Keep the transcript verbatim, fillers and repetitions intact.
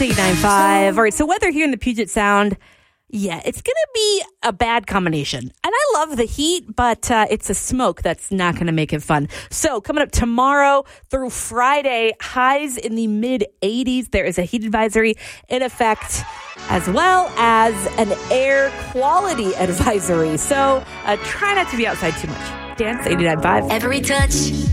eighty-nine point five. All right, so weather here in the Puget Sound, yeah, it's going to be a bad combination. And I love the heat, but uh, it's a smoke that's not going to make it fun. So coming up tomorrow through Friday, highs in the mid eighties. There is a heat advisory in effect, as well as an air quality advisory. So uh, try not to be outside too much. Dance eighty-nine point five. Every touch